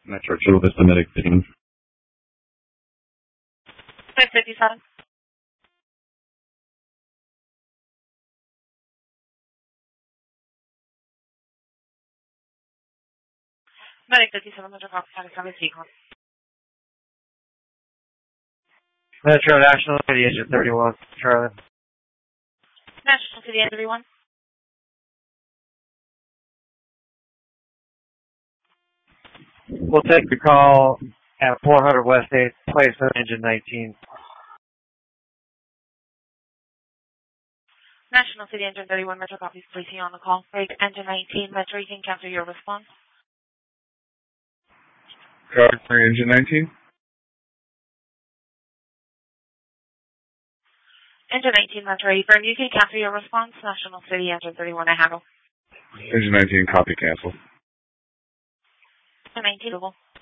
Metro Chula Vista Medic team. 557. Medic 57, Metro Copy, County Sequence. Metro National City Engine 31, Charlie. National City Engine 31. We'll take the call at 400 West 8th, place of engine 19. National City Engine 31, Metro Copies, placing on the call. Break Engine 19, Metro, you can cancel your response. For Engine 19. Engine 19, Metro, you can cancel your response. National City Engine 31, I handle. Engine 19, copy cancel. Engine 19, Google.